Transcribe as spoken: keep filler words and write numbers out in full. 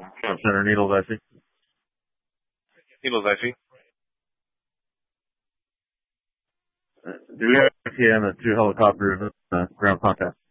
Front center needle Vesey. Needle Vesey. Uh, do we have T M and two helicopters uh, ground contact?